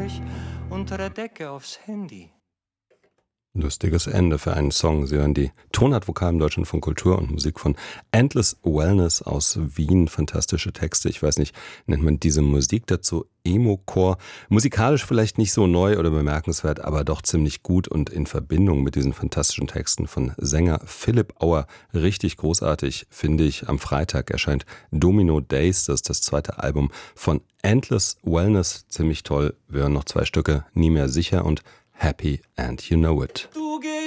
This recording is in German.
euch unter der Decke aufs Handy. Lustiges Ende für einen Song. Sie hören die Tonart-Vokal im Deutschlandfunk Kultur und Musik von Endless Wellness aus Wien. Fantastische Texte. Ich weiß nicht, nennt man diese Musik dazu Emo-Core? Musikalisch vielleicht nicht so neu oder bemerkenswert, aber doch ziemlich gut und in Verbindung mit diesen fantastischen Texten von Sänger Philipp Auer. Richtig großartig, finde ich. Am Freitag erscheint Domino Days, das ist das zweite Album von Endless Wellness. Ziemlich toll. Wir hören noch 2 Stücke, Nie mehr sicher und Happy and You Know It.